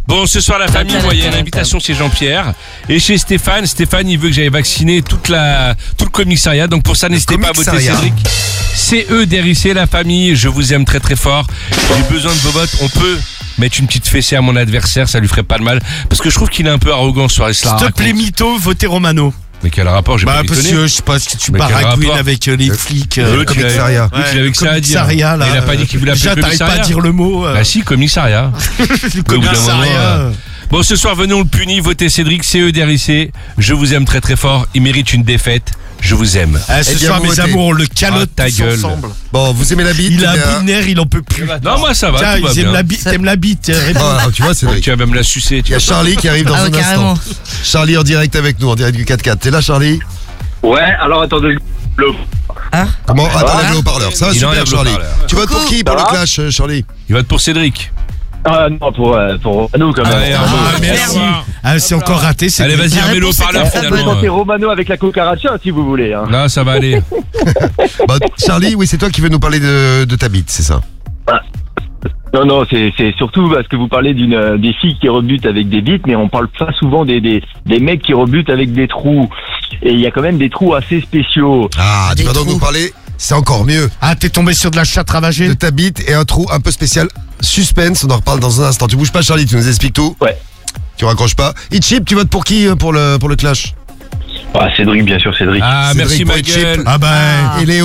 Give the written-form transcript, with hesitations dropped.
Bon, ce soir, la famille, il y a une invitation chez Jean-Pierre. Et chez Stéphane, il veut que j'aille vacciner tout le commissariat. Donc pour ça, n'hésitez pas à voter Cédric. CEDRIC, la famille, je vous aime très très fort. J'ai besoin de vos votes. On peut mettre une petite fessée à mon adversaire, ça lui ferait pas de mal. Parce que je trouve qu'il est un peu arrogant sur S'il te plaît, mytho, votez Romano. Mais quel rapport? J'ai pas parce que je sais pas, si tu baragouines avec les flics. Le commissariat. Il avait que ça à dire. Il a pas dit qu'il voulait appeler le commissariat. T'arrives pas à dire le mot. Bah si, commissariat. Le commissariat. Bon, ce soir, venez, on le punit. Votez Cédric, CEDRIC. Je vous aime très très fort. Il mérite une défaite. Je vous aime. Ce soir, mes amours, on le calotte ta gueule. ensemble. Bon, vous aimez la bite? Il a un nerf, il en peut plus. Non, moi ça va. Tiens, tout va bien. t'aimes la bite. Tu vois, Cédric. Tu vas même la sucer. Il y a Charlie qui arrive dans un instant. Charlie en direct avec nous, en direct du 4x4. T'es là, Charlie? Ouais, alors attendez. Comment? Attends, le haut-parleur. Ça va super, Charlie. Tu votes pour qui pour le clash, Charlie? Il vote pour Cédric. Ah non, pour Romano quand même. Merci. C'est encore raté. Allez, vas-y, remets le haut-parleur finalement. C'est Romano avec la cucaracha si vous voulez. Non, ça va aller. Charlie, oui, c'est toi qui veux nous parler de ta bite, c'est ça? Non, c'est surtout parce que vous parlez des filles qui rebutent avec des bites, mais on parle pas souvent des mecs qui rebutent avec des trous. Et il y a quand même des trous assez spéciaux. Ah, tu vas donc nous parler, c'est encore mieux. Ah, t'es tombé sur de la chatte ravagée? De ta bite et un trou un peu spécial. Suspense, on en reparle dans un instant. Tu bouges pas, Charlie, tu nous expliques tout? Ouais. Tu raccroches pas. Itchip, tu votes pour qui pour le clash? Cédric, bien sûr, Cédric. Ah, merci ma gueule. Et Léo.